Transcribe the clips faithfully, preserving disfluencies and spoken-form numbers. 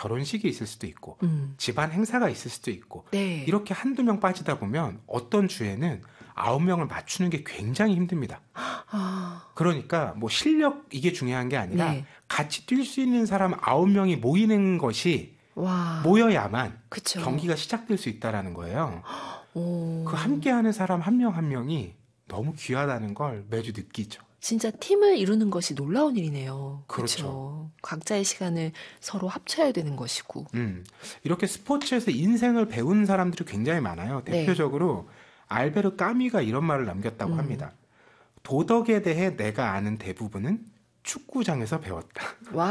결혼식이 있을 수도 있고 음. 집안 행사가 있을 수도 있고 네. 이렇게 한두 명 빠지다 보면 어떤 주에는 아홉 명을 맞추는 게 굉장히 힘듭니다. 아. 그러니까 뭐 실력 이게 중요한 게 아니라 네. 같이 뛸 수 있는 사람 아홉 명이 모이는 것이 와. 모여야만 그쵸. 경기가 시작될 수 있다는 거예요. 오. 그 함께하는 사람 한 명 한 명이 너무 귀하다는 걸 매주 느끼죠. 진짜 팀을 이루는 것이 놀라운 일이네요. 그렇죠. 그렇죠. 각자의 시간을 서로 합쳐야 되는 것이고. 음, 이렇게 스포츠에서 인생을 배운 사람들이 굉장히 많아요. 네. 대표적으로 알베르 까미가 이런 말을 남겼다고 음. 합니다. 도덕에 대해 내가 아는 대부분은 축구장에서 배웠다.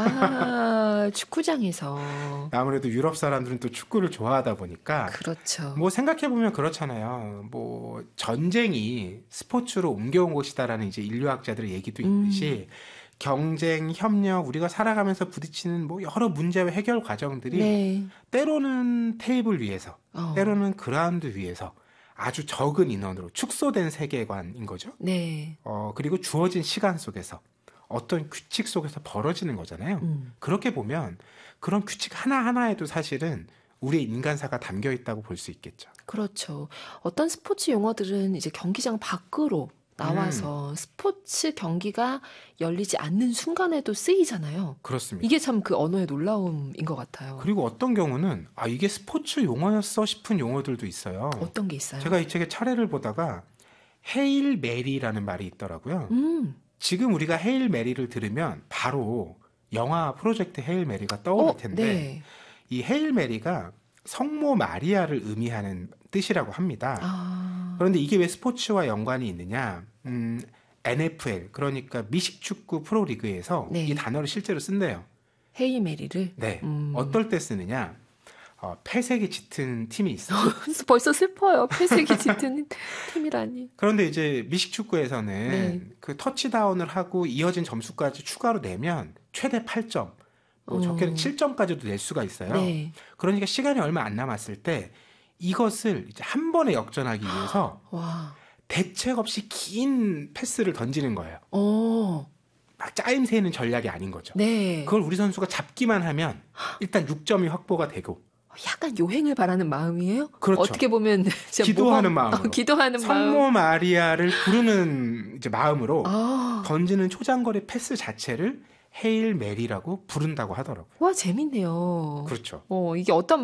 와, 축구장에서. 아무래도 유럽 사람들은 또 축구를 좋아하다 보니까 그렇죠. 뭐 생각해보면 그렇잖아요. 뭐 전쟁이 스포츠로 옮겨온 것이다라는 이제 인류학자들의 얘기도 있듯이 음. 경쟁, 협력, 우리가 살아가면서 부딪히는 뭐 여러 문제와 해결 과정들이 네. 때로는 테이블 위에서, 어. 때로는 그라운드 위에서 아주 적은 인원으로 축소된 세계관인 거죠. 네. 어, 그리고 주어진 시간 속에서 어떤 규칙 속에서 벌어지는 거잖아요. 음. 그렇게 보면 그런 규칙 하나하나에도 사실은 우리의 인간사가 담겨 있다고 볼 수 있겠죠. 그렇죠. 어떤 스포츠 용어들은 이제 경기장 밖으로 나와서 음. 스포츠 경기가 열리지 않는 순간에도 쓰이잖아요. 그렇습니다. 이게 참 그 언어의 놀라움인 것 같아요. 그리고 어떤 경우는 아 이게 스포츠 용어였어 싶은 용어들도 있어요. 어떤 게 있어요? 제가 이 책의 차례를 보다가 헤일 메리라는 말이 있더라고요. 음. 지금 우리가 헤일 메리를 들으면 바로 영화 프로젝트 헤일 메리가 떠오를 어, 텐데 네. 이 헤일 메리가 성모 마리아를 의미하는 뜻이라고 합니다. 아. 그런데 이게 왜 스포츠와 연관이 있느냐? 음, 엔에프엘 그러니까 미식축구 프로리그에서 네. 이 단어를 실제로 쓴대요. 헤이 메리를. 네. 음. 어떨 때 쓰느냐? 어, 폐색이 짙은 팀이 있어요. 벌써 슬퍼요. 폐색이 짙은 팀이라니. 그런데 이제 미식축구에서는 네. 그 터치다운을 하고 이어진 점수까지 추가로 내면 최대 팔 점, 뭐 어. 적게는 칠 점까지도 낼 수가 있어요. 네. 그러니까 시간이 얼마 안 남았을 때 이것을 이제 한 번에 역전하기 위해서 와. 대책 없이 긴 패스를 던지는 거예요. 어. 막 짜임새 있는 전략이 아닌 거죠. 네. 그걸 우리 선수가 잡기만 하면 일단 육 점이 확보가 되고 약간 요행을 바라는 마음이에요? 그렇죠. 어떻게 보면 진짜 기도하는 모범- 마음으로 어, 기도하는 성모 마음. 마리아를 부르는 이제 마음으로 아. 던지는 초장거리 패스 자체를 헤일 메리라고 부른다고 하더라고요. 와, 재밌네요. 그렇죠. 어, 이게 어떤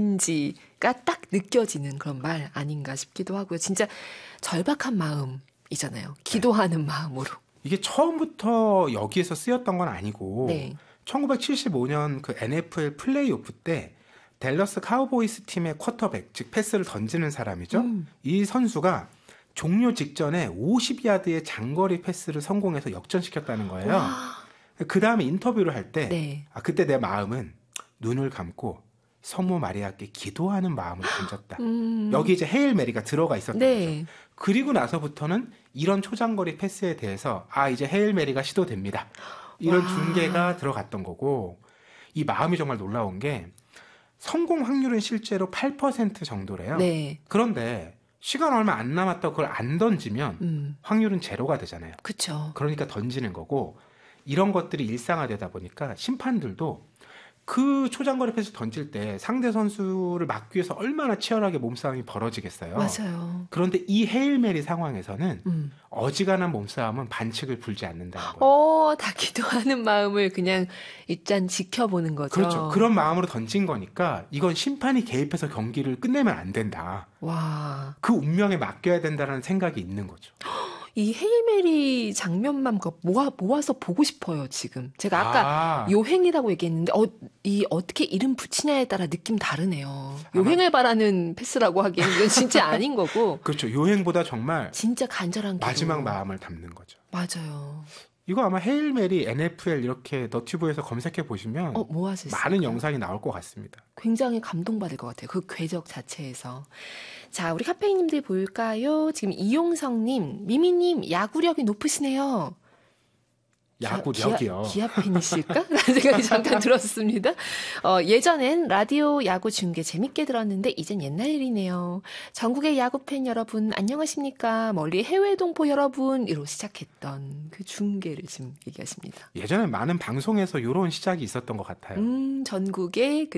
마음인지가 딱 느껴지는 그런 말 아닌가 싶기도 하고요. 진짜 절박한 마음이잖아요. 기도하는 마음으로. 이게 처음부터 여기에서 쓰였던 건 아니고 네. 천구백칠십오 년 그 엔에프엘 플레이오프 때 댈러스 카우보이스 팀의 쿼터백, 즉 패스를 던지는 사람이죠. 음. 이 선수가 종료 직전에 오십 야드의 장거리 패스를 성공해서 역전시켰다는 거예요. 와. 그 다음에 인터뷰를 할 때, 네. 아, 그때 내 마음은 눈을 감고 성모 마리아께 기도하는 마음으로 던졌다. 음. 여기 이제 헤일 메리가 들어가 있었던 네. 거죠. 그리고 나서부터는 이런 초장거리 패스에 대해서 아 이제 헤일 메리가 시도됩니다. 이런 와. 중계가 들어갔던 거고 이 마음이 정말 놀라운 게 성공 확률은 실제로 팔 퍼센트 정도래요. 네. 그런데 시간 얼마 안 남았다고 그걸 안 던지면 음. 확률은 제로가 되잖아요. 그쵸. 그러니까 던지는 거고 이런 것들이 일상화되다 보니까 심판들도 그 초장거리 패스 던질 때 상대 선수를 막기 위해서 얼마나 치열하게 몸싸움이 벌어지겠어요. 맞아요. 그런데 이 헤일 메리 상황에서는 음. 어지간한 몸싸움은 반칙을 불지 않는다는 거예요. 어, 다 기도하는 마음을 그냥 일단 지켜보는 거죠. 그렇죠. 그런 마음으로 던진 거니까 이건 심판이 개입해서 경기를 끝내면 안 된다. 와. 그 운명에 맡겨야 된다는 생각이 있는 거죠. 이 헤이메리 장면만 모아, 모아서 보고 싶어요, 지금. 제가 아까 아. 요행이라고 얘기했는데, 어, 이 어떻게 이름 붙이냐에 따라 느낌 다르네요. 요행을 바라는 패스라고 하기에는 이건 진짜 아닌 거고. 그렇죠. 요행보다 정말 진짜 간절한 기도. 마지막 마음을 담는 거죠. 맞아요. 이거 아마 헤일 메리 엔에프엘 이렇게 너튜브에서 검색해 보시면 어, 뭐 하실 많은 영상이 나올 것 같습니다. 굉장히 감동받을 것 같아요. 그 궤적 자체에서. 자, 우리 카페인님들 볼까요? 지금 이용성님, 미미님, 야구력이 높으시네요. 야구력이요. 기아, 기아 팬이실까? 라는 생각이 잠깐 들었습니다. 어, 예전엔 라디오 야구 중계 재밌게 들었는데 이젠 옛날 일이네요. 전국의 야구팬 여러분 안녕하십니까? 멀리 해외 동포 여러분으로 시작했던 그 중계를 지금 얘기하십니다. 예전에 많은 방송에서 이런 시작이 있었던 것 같아요. 음, 전국의